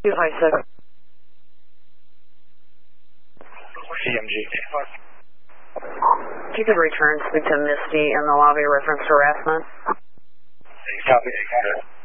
256. CMG. If you could return, speak to Misty in the lobby, reference harassment. Copy.